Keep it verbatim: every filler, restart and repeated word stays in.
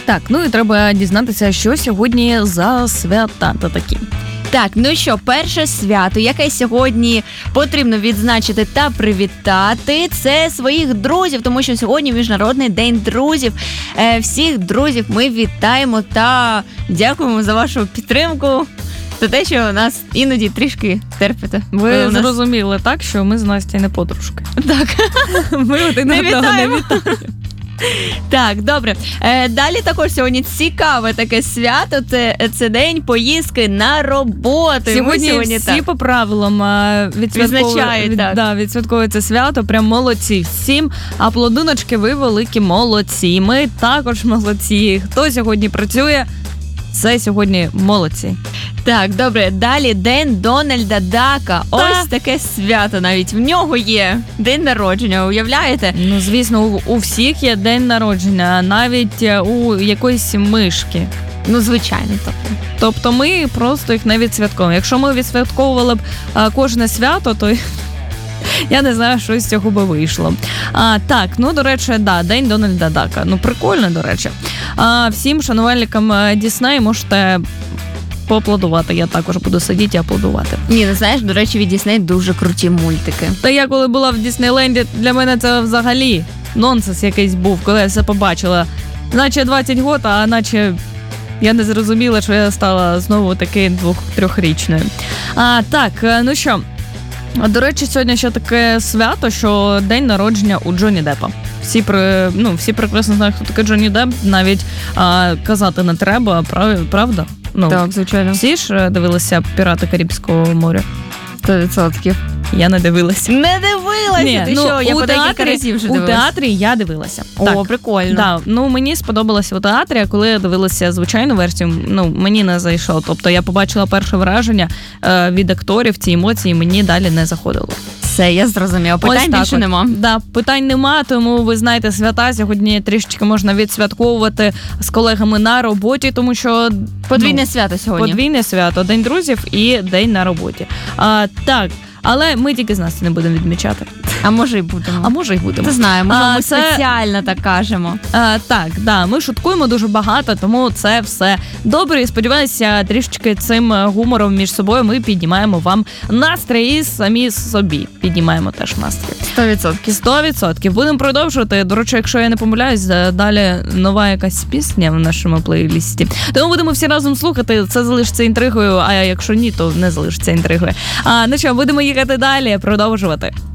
Так, ну і треба дізнатися, що сьогодні за свята та такі. Так, ну що, перше свято, яке сьогодні потрібно відзначити та привітати, це своїх друзів, тому що сьогодні Міжнародний день друзів. Е, всіх друзів ми вітаємо та дякуємо за вашу підтримку, за те, що нас іноді трішки терпите. Ви нас... зрозуміли, так, що ми з Настю не подружки. Так. Ми один одного не вітаємо. Так, добре. Е, далі також сьогодні цікаве таке свято. Це, це день поїздки на роботу. Сьогодні, сьогодні всі так. по правилам відсвятковують від, да, відсвятковують це свято. Прям молодці. Всім аплодуночки, ви великі молодці. Ми також молодці. Хто сьогодні працює, це сьогодні молодці. Так, добре, далі день Дональда Дака. Та. Ось таке свято навіть. В нього є день народження, уявляєте? Ну, звісно, у, у всіх є день народження, навіть у якоїсь мишки. Ну, звичайно, тобто. Тобто ми просто їх не відсвятковуємо. Якщо ми відсвятковували б а, кожне свято, то я не знаю, що з цього би вийшло. А, так, ну, до речі, да, день Дональда Дака. Ну, прикольно, до речі. А, всім шанувальникам Дісней можете поаплодувати. Я також буду сидіти і аплодувати. Ні, ну знаєш, до речі, від Дісней дуже круті мультики. Та я коли була в Діснейленді, для мене це взагалі нонсенс якийсь був, коли я це побачила. Наче двадцять років, а наче я не зрозуміла, що я стала знову таки двох-трьохрічною. А, так, ну що, до речі, сьогодні ще таке свято, що день народження у Джонні Деппа. Всі, при, ну, всі прекрасно знають, хто такий Джонні Депп, навіть а, казати не треба, правда? Ну, так, звичайно. Всі ж дивилися «Пірати Карибського моря»? Сто відсотків. Я не дивилася. Не дивилася? Ні, ти ну, що? Я по декілька разів вже дивилася. У театрі я дивилася. О, так. прикольно. Да, ну, мені сподобалося у театрі, а коли я дивилася звичайну версію, ну, мені не зайшло. Тобто я побачила перше враження е, від акторів, ці емоції мені далі не заходило. Все, я зрозуміла. Питань більше от. нема. Да, питань нема, тому ви знаєте свята. Сьогодні трішечки можна відсвятковувати з колегами на роботі, тому що... Подвійне ну, свято сьогодні. Подвійне свято. День друзів і день на роботі. А, так, але ми тільки з Настю не будемо відмічати. А може й будемо. А може й будемо. Ти знаєш, може а, ми це... спеціально так кажемо. А, так, да, ми шуткуємо дуже багато, тому це все добре. І сподіваюся, трішечки цим гумором між собою ми піднімаємо вам настрій і самі собі піднімаємо теж настрій. Сто відсотків. Сто відсотків. Будемо продовжувати. До речі, якщо я не помиляюсь, далі нова якась пісня в нашому плейлісті. Тому будемо всі разом слухати. Це залишиться інтригою, а якщо ні, то не залишиться інтригою. А, ну що, будемо їхати далі, продовжувати.